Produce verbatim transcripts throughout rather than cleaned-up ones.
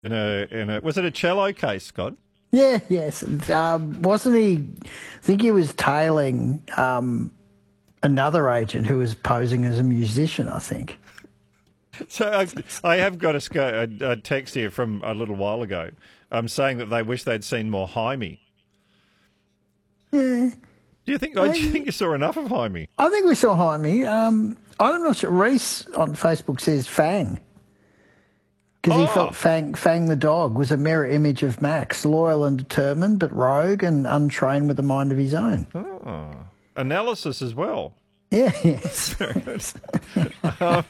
In a, in a, was it a cello case, Scott? Yeah, yes. Um, wasn't he? I think he was tailing um, another agent who was posing as a musician, I think. So I, I have got a, sc- a, a text here from a little while ago um, saying that they wish they'd seen more Jaime. Yeah. Do you think? I, do you think you saw enough of Jaime? I think we saw Jaime. Um, I'm not sure. Reese on Facebook says Fang. Because Oh. he felt Fang, Fang the dog was a mirror image of Max, loyal and determined, but rogue and untrained with a mind of his own. Oh. Analysis as well. Yeah, yes. um,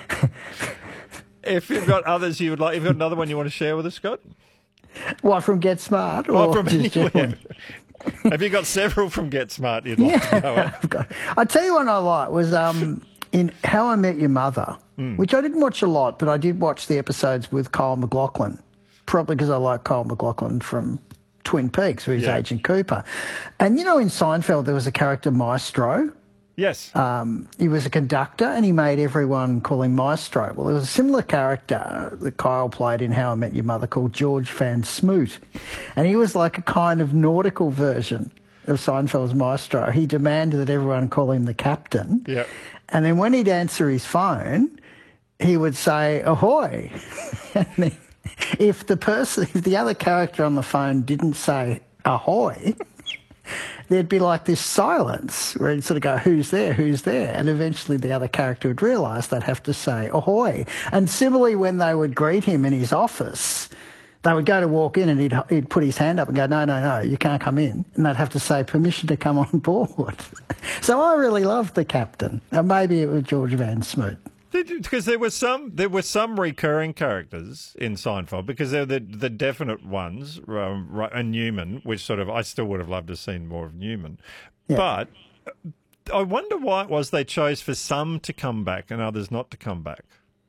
if you've got others you would like, if you've got another one you want to share with us, Scott? What, from Get Smart? Or Oh, from just anywhere. generally? Have you got several from Get Smart you'd like Yeah, to go at? I've got. I tell you what I like was um, in How I Met Your Mother, Mm. which I didn't watch a lot, but I did watch the episodes with Kyle MacLachlan, probably because I like Kyle MacLachlan from Twin Peaks, where he's Yeah. Agent Cooper. And you know, in Seinfeld, there was a character Maestro. Yes. Um, he was a conductor and he made everyone call him Maestro. Well, there was a similar character that Kyle played in How I Met Your Mother called George Van Smoot. And he was like a kind of nautical version of Seinfeld's Maestro. He demanded that everyone call him the captain. Yeah. And then when he'd answer his phone, he would say, ahoy. And then if the person, if the other character on the phone didn't say ahoy, there'd be like this silence where he'd sort of go, who's there, who's there? And eventually the other character would realise they'd have to say ahoy. And similarly, when they would greet him in his office, they would go to walk in and he'd, he'd put his hand up and go, no, no, no, you can't come in. And they'd have to say permission to come on board. So I really loved the captain. And maybe it was George Van Smoot. Because there were some, there were some recurring characters in Seinfeld. Because they're the the definite ones, um, and Newman, which sort of I still would have loved to have seen more of Newman. Yeah. But I wonder why it was they chose for some to come back and others not to come back.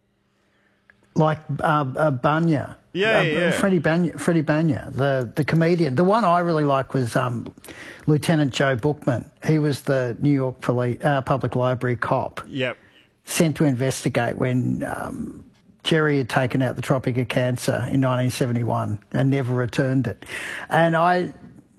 Like uh, uh, Banya. Yeah, uh, yeah. Freddie Banya, Freddie Banya, the, the comedian. The one I really liked was um, Lieutenant Joe Bookman. He was the New York Police, uh, Public Library cop. Yep. Sent to investigate when um, Jerry had taken out the Tropic of Cancer in nineteen seventy-one and never returned it. And I,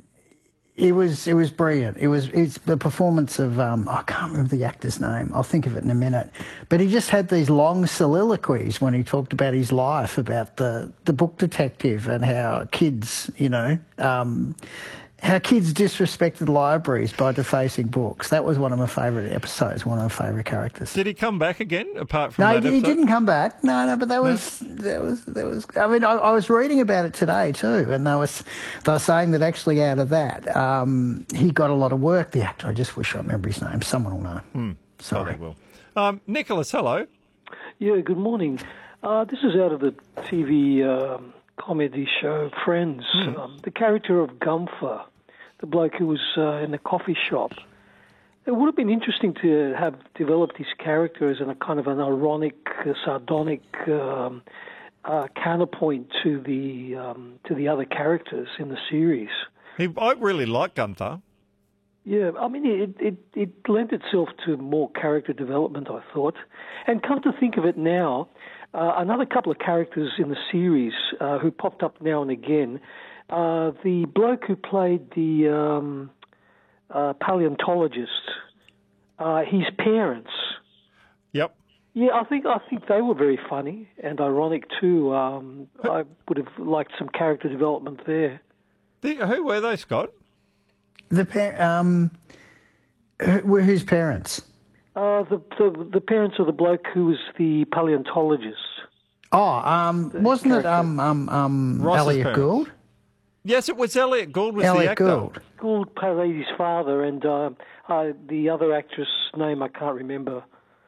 it was it was brilliant. It was it's the performance of um, I can't remember the actor's name. I'll think of it in a minute. But he just had these long soliloquies when he talked about his life, about the the book detective and how kids, you know. Um, How kids disrespected libraries by defacing books. That was one of my favourite episodes, one of my favourite characters. Did he come back again, apart from No, that he episode? didn't come back. No, no, but that was, that was, that was. I mean, I, I was reading about it today too, and they was, they were saying that actually out of that, um, he got a lot of work. The actor, I just wish I remember his name. Someone will know. Hmm. Sorry. Oh, well. Um, Nicholas, hello. Yeah, good morning. Uh, this is out of the T V um, comedy show Friends. Mm. Um, the character of Gunther, the bloke who was uh, in the coffee shop. It would have been interesting to have developed his character as in a kind of an ironic, uh, sardonic um, uh, counterpoint to the um, to the other characters in the series. He, I really like Gunther. Yeah, I mean, it, it, it lent itself to more character development, I thought. And come to think of it now, uh, another couple of characters in the series uh, who popped up now and again, uh, the bloke who played the um, uh, paleontologist, uh, his parents. Yep. Yeah, I think I think they were very funny and ironic too. Um, I would have liked some character development there. The, who were they, Scott? The pa- um, who, were whose parents? Uh, the, the the parents of the bloke who was the paleontologist. Oh, um, wasn't character. it um um um Ross's Elliot parents. Gould? Yes, it was Elliot Gould was the Elliot actor. Gould. Gould played his father, and uh, uh, the other actress' name I can't remember.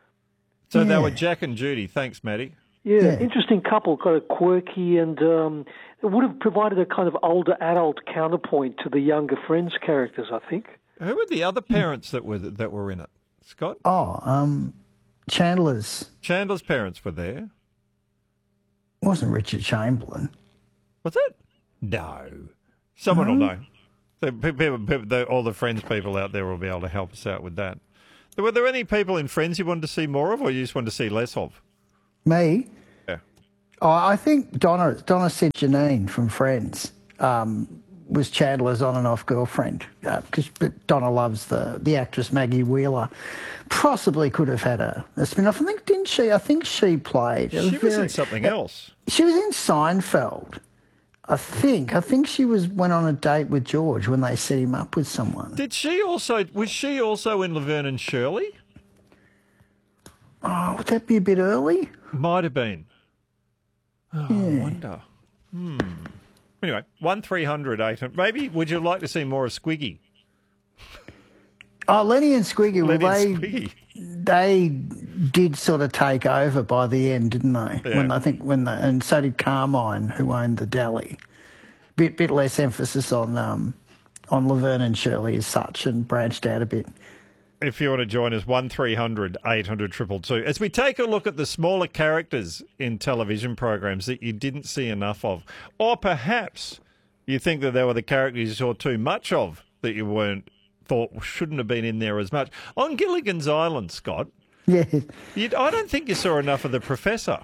So they Yeah. were Jack and Judy. Thanks, Maddie. Yeah, Yeah. interesting couple, kind of quirky, and um, it would have provided a kind of older adult counterpoint to the younger Friends characters, I think. Who were the other parents that were that were in it? Scott? Oh, um, Chandler's Chandler's parents were there. wasn't Richard Chamberlain. Was it? No. Someone will know. The, people, people, the, all the Friends people out there will be able to help us out with that. Were there any people in Friends you wanted to see more of, or you just wanted to see less of? Me? Yeah. Oh, I think Donna Donna said Janine from Friends um, was Chandler's on and off girlfriend because uh, Donna loves the the actress Maggie Wheeler. Possibly could have had a, a spin-off. I think didn't she? I think she played. She was, was very, in something else. She was in Seinfeld. I think. I think she was went on a date with George when they set him up with someone. Did she also? Was she also in Laverne and Shirley? Oh, would that be a bit early? Might have been. Oh, yeah. I wonder. Hmm. Anyway, one three hundred eight hundred. Maybe would you like to see more of Squiggy? Oh, Lenny and Squiggy. Lenny well, they and Squiggy. they did sort of take over by the end, didn't they? Yeah. When I think when the, and so did Carmine, who owned the deli. Bit bit less emphasis on um on Laverne and Shirley as such, and branched out a bit. If you want to join us, one three hundred eight hundred two two two. As we take a look at the smaller characters in television programs that you didn't see enough of, or perhaps you think that there were the characters you saw too much of that you weren't thought shouldn't have been in there as much. On Gilligan's Island, Scott, yeah, you, I don't think you saw enough of the Professor.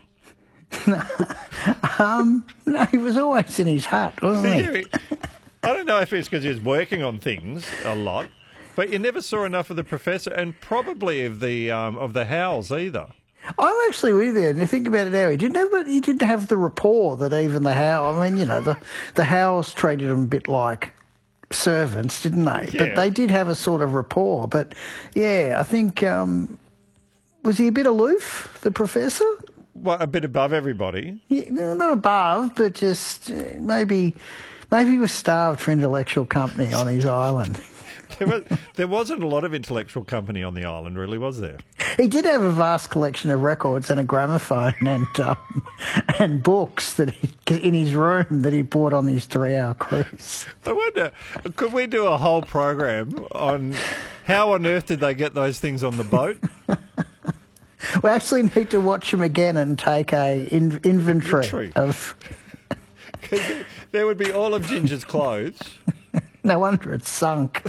um, no, he was always in his hut, wasn't he? I don't know if it's because he was working on things a lot. But you never saw enough of the Professor, and probably of the um, of the Howls either. I'm actually with you. And you think about it now, he didn't have he didn't have the rapport that even the Howls. I mean, you know, the the Howls treated him a bit like servants, didn't they? Yeah. But they did have a sort of rapport. But yeah, I think um, was he a bit aloof, the Professor? Well, a bit above everybody. Yeah, not above, but just uh, maybe maybe he was starved for intellectual company on his island. There, was, there wasn't a lot of intellectual company on the island, really, was there? He did have a vast collection of records and a gramophone and um, and books that he, in his room that he bought on his three-hour cruise. I wonder, could we do a whole program on how on earth did they get those things on the boat? We actually need to watch them again and take a in, inventory, inventory of... There would be all of Ginger's clothes. No wonder it's sunk.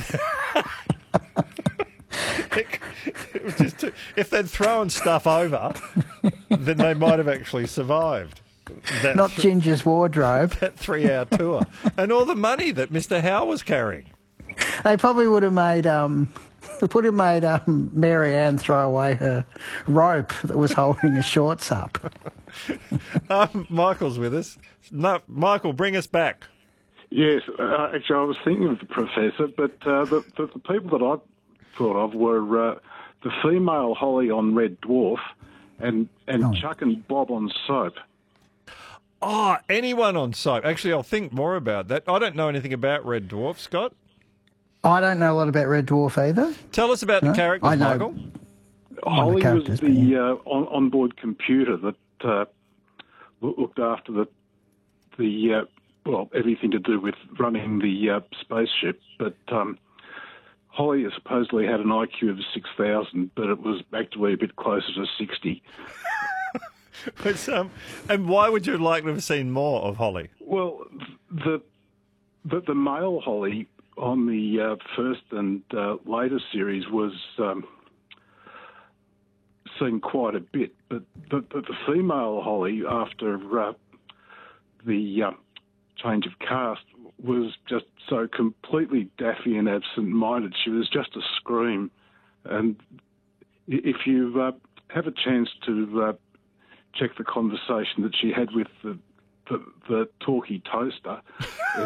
it, it was just too, if they'd thrown stuff over, then they might have actually survived. That Not th- Ginger's wardrobe. That three-hour tour. And all the money that Mister Howe was carrying. They probably would have made... Um, They would have made um, Mary Ann throw away her rope that was holding her shorts up. um, Michael's with us. No, Michael, bring us back. Yes, uh, actually, I was thinking of the Professor, but uh, the, the, the people that I thought of were uh, the female Holly on Red Dwarf and, and oh. Chuck and Bob on Soap. Oh, anyone on Soap. Actually, I'll think more about that. I don't know anything about Red Dwarf, Scott. I don't know a lot about Red Dwarf either. Tell us about no? the characters, I know. Michael. Holly the was the yeah. uh, on, onboard computer that uh, looked after the the uh, well everything to do with running the uh, spaceship. But um, Holly supposedly had an I Q of six thousand, but it was actually a bit closer to sixty. But, um, and why would you like to have seen more of Holly? Well, the the, the male Holly on the uh, first and uh, later series was um, seen quite a bit, but the, the, the female Holly, after uh, the uh, change of cast, was just so completely daffy and absent-minded. She was just a scream. And if you uh, have a chance to uh, check the conversation that she had with the, the, the talkie toaster, it,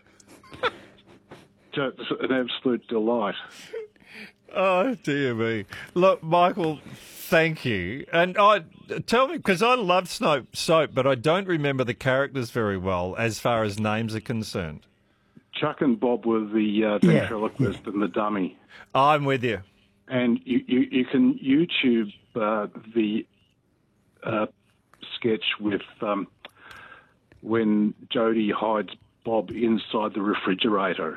just an absolute delight. Oh, dear me. Look, Michael, thank you. And I tell me, because I love Soap, Soap, but I don't remember the characters very well as far as names are concerned. Chuck and Bob were the uh, ventriloquist yeah. and the dummy. I'm with you. And you, you, you can YouTube uh, the uh, sketch with um, when Jody hides Bob inside the refrigerator.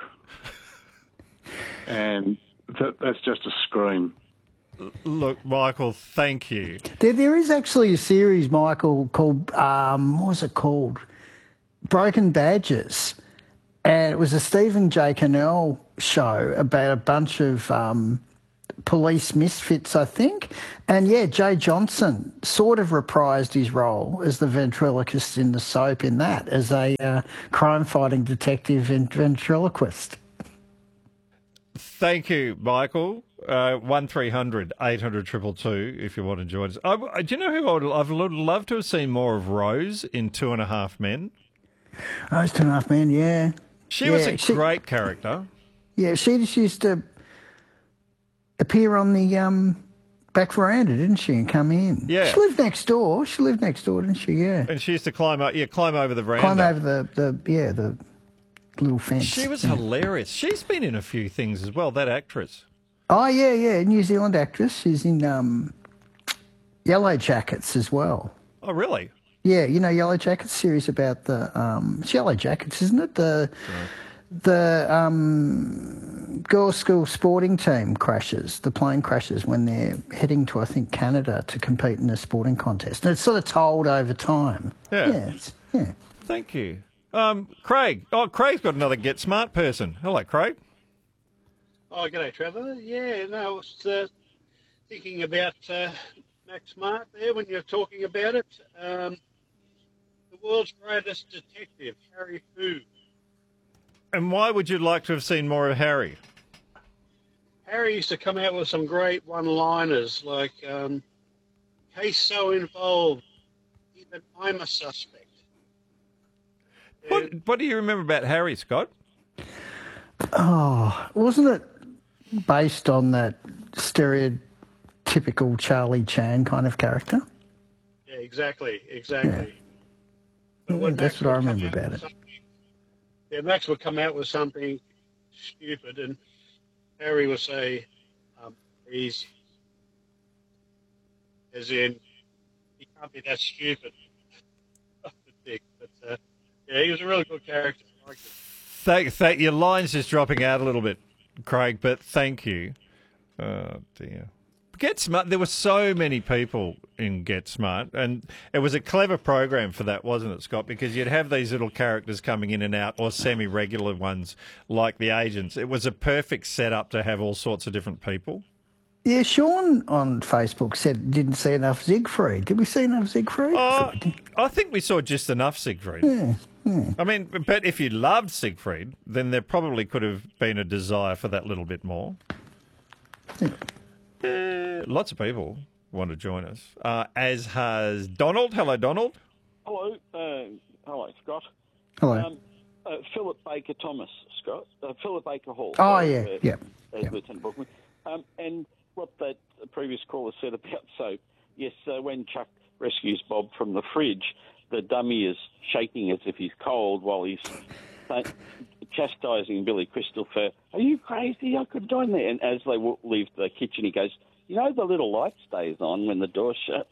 And that, that's just a scream. Look, Michael, thank you. There, there is actually a series, Michael, called, um, what was it called? Broken Badges. And it was a Stephen J. Cannell show about a bunch of um, Police Misfits, I think. And yeah, Jay Johnson sort of reprised his role as the ventriloquist in the soap in that, as a uh, crime-fighting detective and ventriloquist. Thank you, Michael. Uh, one three hundred eight hundred two two two if you want to join us. I, I- do you know who I would, I would love to have seen more of Rose in Two and a Half Men? Rose Two and a Half Men, yeah. She yeah, was a she, great character. Yeah, she just used to appear on the um, back veranda, didn't she, and come in. Yeah. She lived next door. She lived next door, didn't she? Yeah. And she used to climb up, yeah, climb over the veranda. Climb over the, the yeah, the little fence. She was hilarious. She's been in a few things as well, that actress. Oh, yeah, yeah, New Zealand actress. She's in um, Yellow Jackets as well. Oh, really? Yeah, you know Yellow Jackets series about the um, it's Yellow Jackets, isn't it? The the um, girls' school sporting team crashes, the plane crashes when they're heading to I think Canada to compete in a sporting contest, and it's sort of told over time. Yeah. Yeah. It's, yeah. Thank you. Um, Craig. Oh, Craig's got another Get Smart person. Hello, Craig. Oh, g'day, Trevor. Yeah, no, I was uh, thinking about uh, Max Smart there when you're talking about it. Um, the world's greatest detective, Harry Fu. And why would you like to have seen more of Harry? Harry used to come out with some great one-liners like, um, case so involved, even I'm a suspect. What, what do you remember about Harry, Scott? Oh, wasn't it based on that stereotypical Charlie Chan kind of character? Yeah, exactly, exactly. But Yeah, when that's Max what I would come remember out about with it. something- Yeah, Max would come out with something stupid, and Harry would say, um, he's, as in, he can't be that stupid. but uh, yeah, he was a really good character. I liked it. Thank, thank, your line's just dropping out a little bit, Craig, but thank you. Oh, dear. Get Smart, there were so many people in Get Smart, and it was a clever program for that, wasn't it, Scott? Because you'd have these little characters coming in and out, or semi-regular ones like the agents. It was a perfect setup to have all sorts of different people. Yeah, Sean on Facebook said didn't see enough Siegfried. Did we see enough Siegfried? Oh, I think we saw just enough Siegfried. Yeah, yeah. I mean, but if you loved Siegfried, then there probably could have been a desire for that little bit more. Yeah. Uh, lots of people want to join us, uh, as has Donald. Hello, Donald. Hello, uh, hello, Scott. Hello. Um, uh, Philip Baker Thomas, Scott. Uh, Philip Baker Hall. Oh, uh, yeah, uh, yeah, uh, yeah. Lieutenant Bookman. Um, and what that previous caller said about soap. Yes, uh, when Chuck rescues Bob from the fridge, the dummy is shaking as if he's cold while he's uh, chastising Billy Crystal for, "Are you crazy? I could die in there." And as they w- leave the kitchen, he goes, "You know, the little light stays on when the door's shut."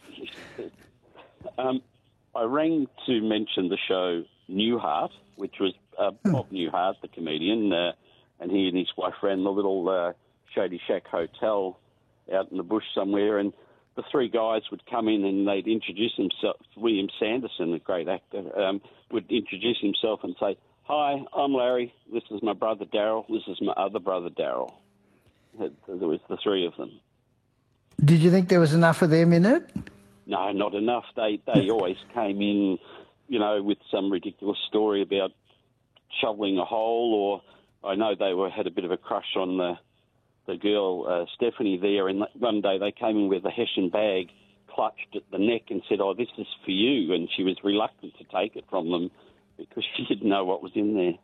um, I rang to mention the show Newhart, which was uh, Bob Newhart, the comedian, uh, and he and his wife ran the little uh, Shady Shack Hotel out in the bush somewhere, and the three guys would come in and they'd introduce themselves. William Sanderson, a great actor, um, would introduce himself and say, "Hi, I'm Larry. This is my brother Daryl. This is my other brother Daryl." There was the three of them. Did you think there was enough of them in it? No, not enough. They they always came in, you know, with some ridiculous story about shoveling a hole, or I know they were had a bit of a crush on the the girl uh, Stephanie there, and one day they came in with a Hessian bag, clutched at the neck, and said, "Oh, this is for you," and she was reluctant to take it from them because she didn't know what was in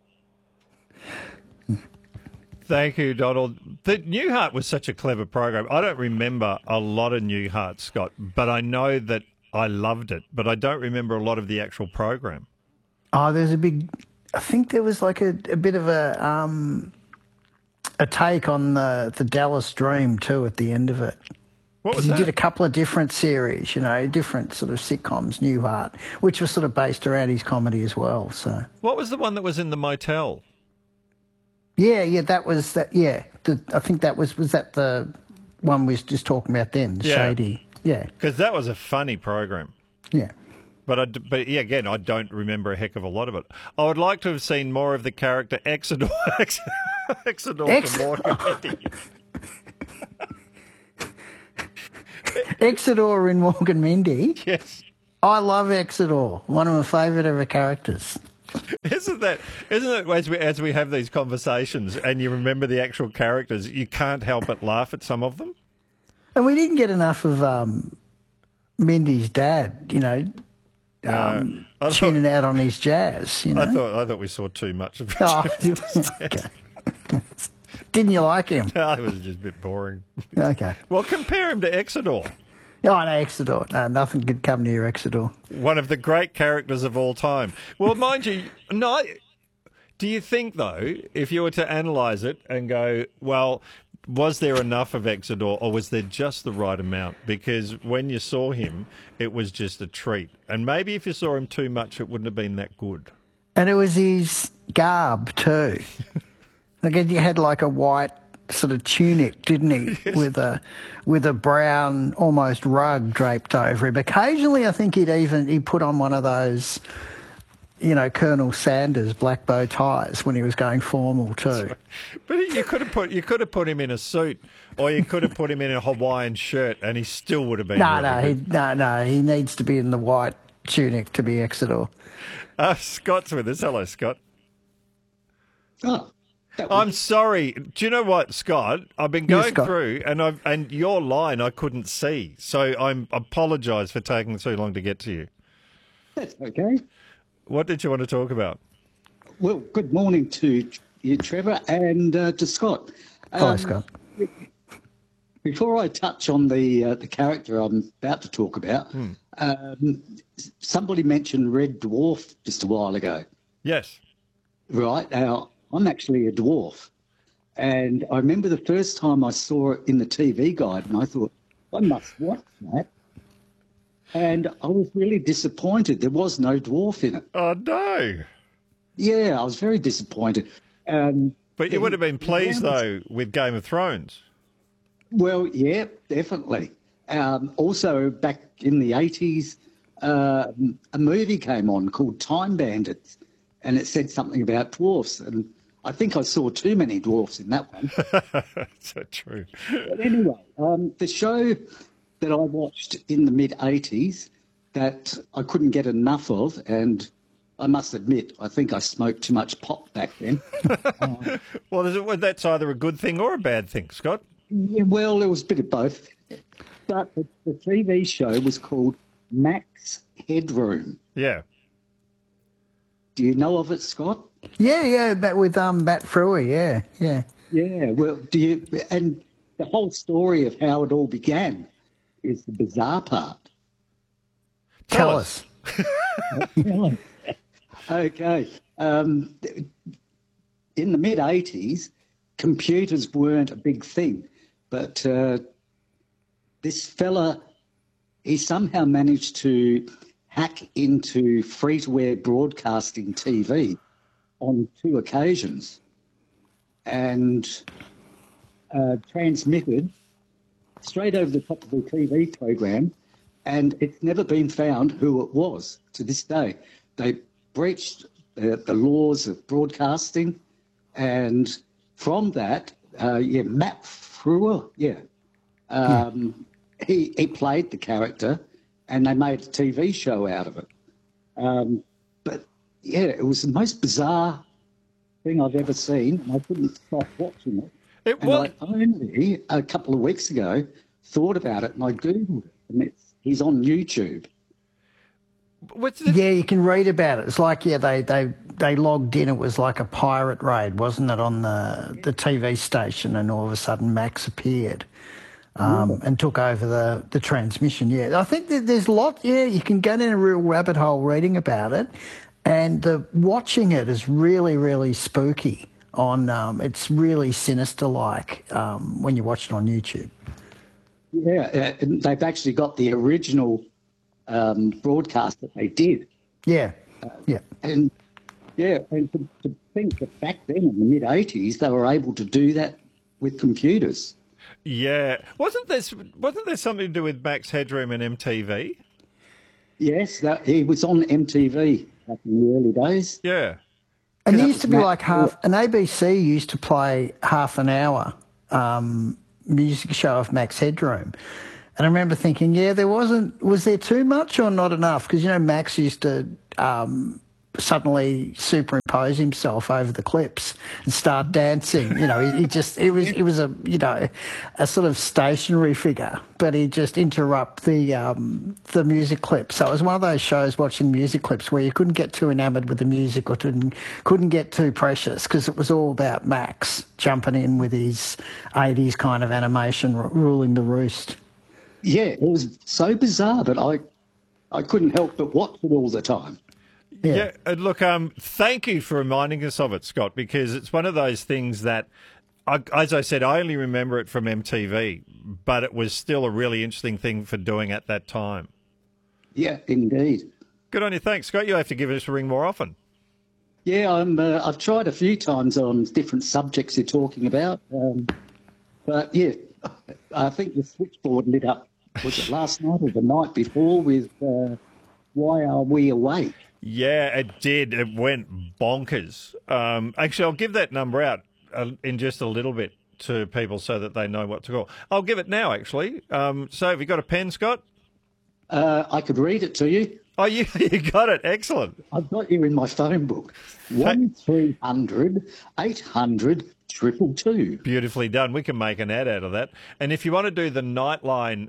there. Thank you, Donald. The Newhart was such a clever program. I don't remember a lot of Newhart, Scott, but I know that I loved it, but I don't remember a lot of the actual program. Oh, there's a big. I think there was like a, a bit of a um, a take on the the Dallas Dream too at the end of it. What was He that? did a couple of different series, you know, different sort of sitcoms, Newhart, which was sort of based around his comedy as well. So What was the one that was in the motel? yeah, yeah, that was that. Yeah, the, I think that was was that the one we was just talking about then, the Yeah. Shady. Yeah, Because that was a funny program. yeah. But, I, d- but yeah, again, I don't remember a heck of a lot of it. I would like to have seen more of the character Exodus. Exodus Ex- from Morgan. Exodore in Morgan Mindy. Yes. I love Exodore. One of my favourite ever characters. Isn't that, isn't it, as we, as we have these conversations and you remember the actual characters, you can't help but laugh at some of them? And we didn't get enough of um, Mindy's dad, you know, um, I thought- tuning out on his jazz, you know. I thought I thought we saw too much of it. Oh, okay. Didn't you like him? It was just a bit boring. Okay. Well, compare him to Exodore, Oh, no, Exodore. No, nothing could come near Exodore. one of the great characters of all time. Well, mind you, no. Do you think, though, if you were to analyse it and go, well, was there enough of Exodore or was there just the right amount? Because when you saw him, it was just a treat. And maybe if you saw him too much, it wouldn't have been that good. And it was his garb too. Again, he had like a white sort of tunic, didn't he, Yes. with a with a brown almost rug draped over him. Occasionally, I think he'd even he put on one of those, you know, Colonel Sanders black bow ties when he was going formal too. But you could have put you could have put him in a suit, or you could have put him in a Hawaiian shirt, and he still would have been. No, really no, he, good. no, no, he needs to be in the white tunic to be Exodore. Uh, Scott's with us. Hello, Scott. Oh, that was, I'm sorry. Do you know what, Scott? I've been going Yes, Scott. through, and I've and your line I couldn't see, so I'm apologise for taking so long to get to you. that's okay. What did you want to talk about? Well, good morning to you, Trevor, and uh, to Scott. Hi, Um, Scott. Before I touch on the uh, the character I'm about to talk about, um, somebody mentioned Red Dwarf just a while ago. Yes. Right now, I'm actually a dwarf, and I remember the first time I saw it in the T V guide, and I thought I must watch that. And I was really disappointed. There was no dwarf in it. Oh no. Yeah, I was very disappointed. Um, But you would have been pleased Yeah. though with Game of Thrones. Well, yeah, definitely. Um, also, back in the eighties, uh, a movie came on called Time Bandits, and it said something about dwarfs. And I think I saw too many dwarfs in that one. So true. But anyway, um, the show that I watched in the mid eighties that I couldn't get enough of, and I must admit, I think I smoked too much pot back then. Well, is it, well, that's either a good thing or a bad thing, Scott. Yeah, well, there was a bit of both. But the, the T V show was called Max Headroom. Yeah. Do you know of it, Scott? Yeah, yeah, that with um Matt Frewer, yeah, yeah. Yeah, well, do you? And the whole story of how it all began is the bizarre part. Tell Tell us. us. Okay. Um, in the mid eighties, computers weren't a big thing, but uh, this fella, he somehow managed to hack into free-to-air broadcasting T V on two occasions and uh, transmitted straight over the top of the T V program, and it's never been found who it was to this day. They breached the, the laws of broadcasting, and from that, uh, yeah, Matt Frewer, yeah, um, he he played the character, and they made a T V show out of it. Um, but yeah, it was the most bizarre thing I've ever seen, and I couldn't stop watching it. It And was. I only a couple of weeks ago thought about it, and I googled it, and it's he's on YouTube. What's the, Yeah, you can read about it. It's like, yeah, they, they, they logged in. It was like a pirate raid, wasn't it, on the, the T V station, and all of a sudden Max appeared um, and took over the, the transmission. Yeah, I think that there's a lot, yeah, you can go down a real rabbit hole reading about it, and the, watching it is really, really spooky. On um, It's really sinister-like um, when you watch it on YouTube. Yeah, uh, and they've actually got the original um, broadcast that they did. Yeah, yeah. And yeah, and to, to think that back then in the mid eighties, they were able to do that with computers. yeah. Wasn't this? Wasn't there something to do with Max Headroom and M T V? Yes, that, he was on M T V back in the early days. Yeah. And there that used to was be Matt like half, an A B C used to play half an hour um, music show of Max Headroom. And I remember thinking, yeah, there wasn't, was there too much or not enough? Because, you know, Max used to um, suddenly superimpose himself over the clips and start dancing. You know, he, he just, it was, it was a, you know, a sort of stationary figure, but he'd just interrupt the, um, the music clips. So it was one of those shows watching music clips where you couldn't get too enamoured with the music or couldn't, couldn't get too precious because it was all about Max jumping in with his eighties kind of animation r- ruling the roost. Yeah, it was so bizarre that I, I couldn't help but watch it all the time. Yeah. Yeah, uh, look, um, thank you for reminding us of it, Scott, because it's one of those things that, I, as I said, I only remember it from M T V, but it was still a really interesting thing for doing at that time. Yeah, indeed. Good on you. Thanks, Scott. You'll have to give us a ring more often. Yeah, I'm, uh, I've tried a few times on different subjects you're talking about. Um, but, yeah, I think the switchboard lit up, was it last night or the night before, with uh, Why Are We Awake? Yeah, it did. It went bonkers. Um, actually, I'll give that number out uh, in just a little bit to people so that they know what to call. I'll give it now, actually. Um, so have you got a pen, Scott? Uh, I could read it to you. Oh, you, you got it. Excellent. I've got you in my phone book. one three hundred eight hundred two two two. Beautifully done. We can make an ad out of that. And if you want to do the Nightline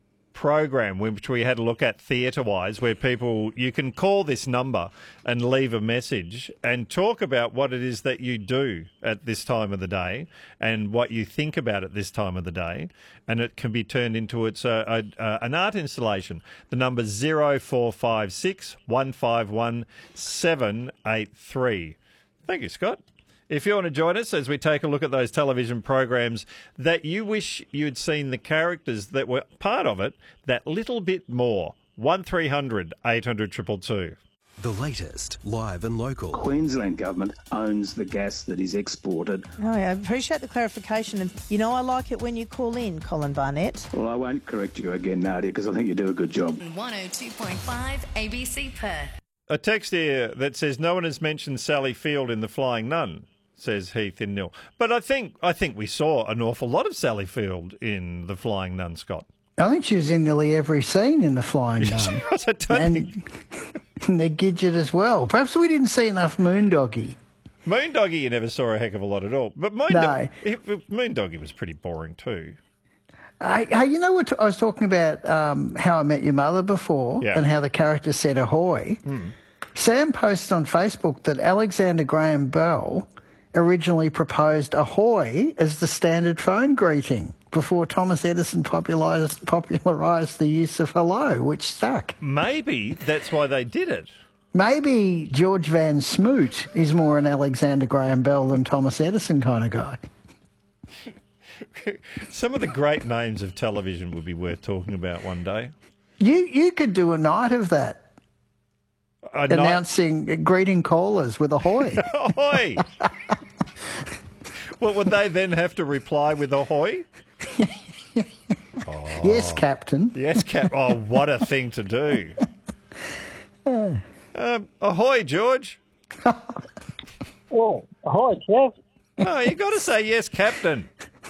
program, which we had a look at theatre-wise, where people, you can call this number and leave a message and talk about what it is that you do at this time of the day and what you think about at this time of the day, and it can be turned into its uh, a, uh, an art installation. The number zero four five six one five one seven eight three. Thank you, Scott. If you want to join us as we take a look at those television programs that you wish you'd seen the characters that were part of it that little bit more, one three hundred eight hundred two two two. The latest, live and local. Queensland government owns the gas that is exported. Oh, I appreciate the clarification. And, you know, I like it when you call in, Colin Barnett. Well, I won't correct you again, Nadia, because I think you do a good job. one oh two point five A B C Perth. A text here that says no one has mentioned Sally Field in The Flying Nun, says Heath in Nil. But I think I think we saw an awful lot of Sally Field in The Flying Nun, Scott. I think she was in nearly every scene in The Flying Nun. I don't and, think... and the Gidget as well. Perhaps we didn't see enough Moondoggie. Moondoggie, you never saw a heck of a lot at all. But Moondoggie, no. Moondoggie was pretty boring too. Hey, hey, you know what? I was talking about um, How I Met Your Mother before, yeah. and how the character said ahoy. Mm. Sam posted on Facebook that Alexander Graham Bell originally proposed ahoy as the standard phone greeting before Thomas Edison popularised, popularised the use of hello, which stuck. Maybe that's why they did it. Maybe George Van Smoot is more an Alexander Graham Bell than Thomas Edison kind of guy. Some of the great names of television would be worth talking about one day. You you could do a night of that. A announcing, night... greeting callers with ahoy. Ahoy! Well, would they then have to reply with ahoy? Oh. Yes, Captain. Yes, Cap. Oh, what a thing to do. Um, ahoy, George. Oh, ahoy, Jeff. Oh, you got to say yes, Captain.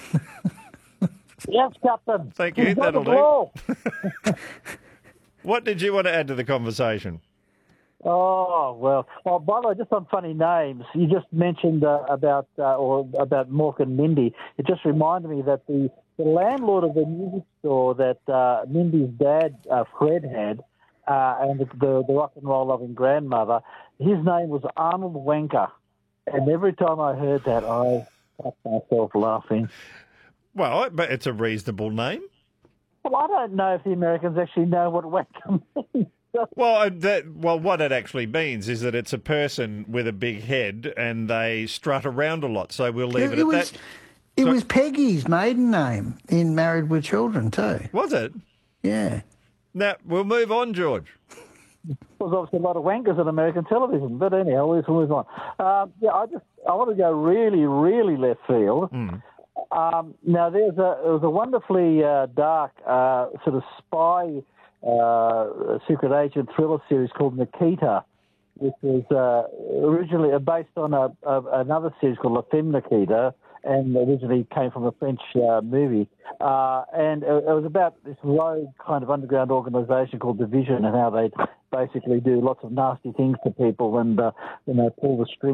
Yes, Captain. Thank you. That'll do. What did you want to add to the conversation? Oh, well, oh, by the way, just on funny names, you just mentioned uh, about uh, or about Mork and Mindy. It just reminded me that the, the landlord of the music store that uh, Mindy's dad, uh, Fred, had, uh, and the, the, the rock and roll loving grandmother, his name was Arnold Wanker. And every time I heard that, I cut myself laughing. Well, but it's a reasonable name. Well, I don't know if the Americans actually know what wanker means. Well, that, well, what it actually means is that it's a person with a big head and they strut around a lot. So we'll leave it, it, it at was, that. It so, was Peggy's maiden name in Married with Children too. Was it? Yeah. Now, we'll move on, George. There's obviously a lot of wankers on American television, but anyhow, let's move on. Um, yeah, I just I want to go really, really left field. Mm. Um, now, there's a it was a wonderfully uh, dark uh, sort of spy uh, secret agent thriller series called Nikita, which was uh, originally based on a, a, another series called La Femme Nikita, and originally came from a French uh, movie. Uh, and it, it was about this rogue kind of underground organisation called Division, and how they basically do lots of nasty things to people and uh, you know pull the string.